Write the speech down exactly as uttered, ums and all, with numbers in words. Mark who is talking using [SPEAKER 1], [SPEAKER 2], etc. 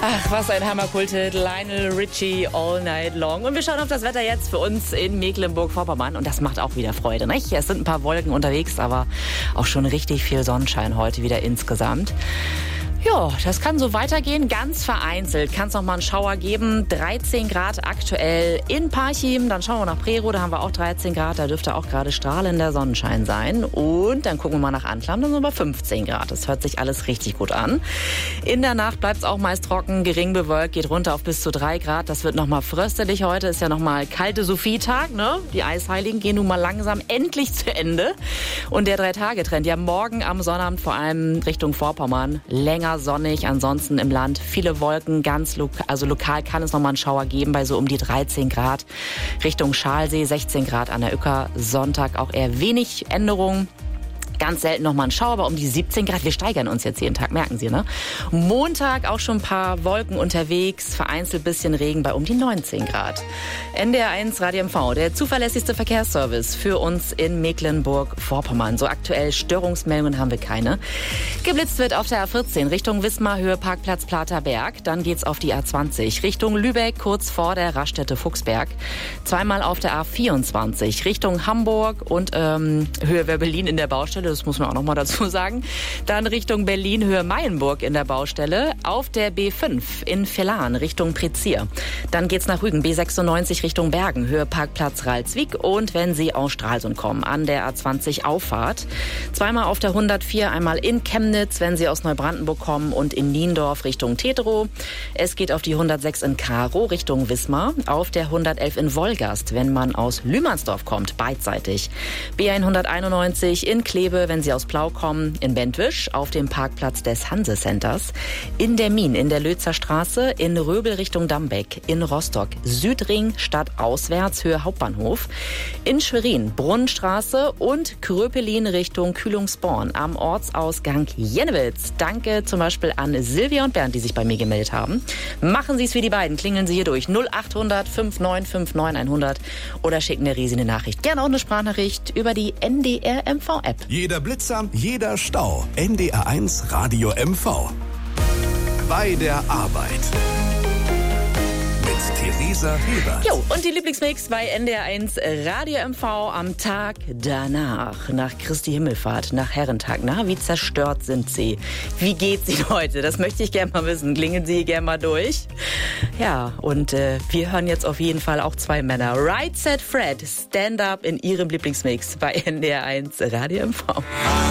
[SPEAKER 1] Ach, was ein Hammerkulthit. Lionel Richie, All Night Long. Und wir schauen auf das Wetter jetzt für uns in Mecklenburg-Vorpommern. Und das macht auch wieder Freude, nicht? Es sind ein paar Wolken unterwegs, aber auch schon richtig viel Sonnenschein heute wieder insgesamt. Ja, das kann so weitergehen. Ganz vereinzelt kann es noch mal einen Schauer geben. dreizehn Grad aktuell in Parchim. Dann schauen wir nach Prerow, da haben wir auch dreizehn Grad. Da dürfte auch gerade strahlender Sonnenschein sein. Und dann gucken wir mal nach Antlam, dann sind wir fünfzehn Grad. Das hört sich alles richtig gut an. In der Nacht bleibt es auch meist trocken, gering bewölkt, geht runter auf bis zu drei Grad. Das wird noch mal fröstelig heute. Ist ja noch mal kalte Sophietag, ne? Die Eisheiligen gehen nun mal langsam endlich zu Ende. Und der Drei-Tage-Trend, ja morgen am Sonnabend vor allem Richtung Vorpommern, länger sonnig, ansonsten im Land viele Wolken, ganz lokal, also lokal kann es noch mal einen Schauer geben bei so um die dreizehn Grad. Richtung Schalsee sechzehn Grad an der Uecker, Sonntag auch eher wenig Änderungen. Ganz selten noch mal ein Schauer, aber um die siebzehn Grad. Wir steigern uns jetzt jeden Tag, merken Sie, ne? Montag auch schon ein paar Wolken unterwegs, vereinzelt bisschen Regen bei um die neunzehn Grad. N D R eins Radio M V, der zuverlässigste Verkehrsservice für uns in Mecklenburg-Vorpommern. So aktuell Störungsmeldungen haben wir keine. Geblitzt wird auf der A vierzehn Richtung Wismar, Höhe Parkplatz Platerberg. Dann geht's auf die A zwanzig Richtung Lübeck, kurz vor der Raststätte Fuchsberg. Zweimal auf der A vierundzwanzig Richtung Hamburg und ähm, Höhe Werbelin in der Baustelle. Das muss man auch noch mal dazu sagen. Dann Richtung Berlin, Höhe Meilenburg in der Baustelle. Auf der B fünf in Villan Richtung Prezier. Dann geht's nach Rügen, B sechsundneunzig Richtung Bergen, Höhe Parkplatz Ralswiek. Und wenn Sie aus Stralsund kommen, an der A zwanzig Auffahrt. Zweimal auf der hundertvier, einmal in Chemnitz, wenn Sie aus Neubrandenburg kommen, und in Niendorf Richtung Teterow. Es geht auf die hundertsechs in Karow Richtung Wismar. Auf der hundertelf in Wolgast, wenn man aus Lühmannsdorf kommt, beidseitig. B hunderteinundneunzig in Kleve, wenn Sie aus Plau kommen, in Bentwisch, auf dem Parkplatz des Hanse Centers, in der Min, in der Lötzer Straße, in Röbel Richtung Dambeck, in Rostock, Südring, stadtauswärts, Höhe Hauptbahnhof, in Schwerin, Brunnenstraße und Kröpelin Richtung Kühlungsborn am Ortsausgang Jennewitz. Danke zum Beispiel an Silvia und Bernd, die sich bei mir gemeldet haben. Machen Sie es wie die beiden, klingeln Sie hier durch null acht hundert fünf neun fünf neun hundert oder schicken der Resi eine Nachricht. Gerne auch eine Sprachnachricht über die N D R M V-App.
[SPEAKER 2] Jeder Blitzer, jeder Stau. N D R eins Radio M V. Bei der Arbeit. Mit Theresa Hebert.
[SPEAKER 1] Jo, und die Lieblingsmix bei N D R eins Radio M V am Tag danach. Nach Christi Himmelfahrt, nach Herrentag. Na, wie zerstört sind Sie? Wie geht's Ihnen heute? Das möchte ich gerne mal wissen. Klingen Sie gerne mal durch. Ja, und äh, wir hören jetzt auf jeden Fall auch zwei Männer. Right Said Fred, Stand Up in Ihrem Lieblingsmix bei N D R eins Radio M V.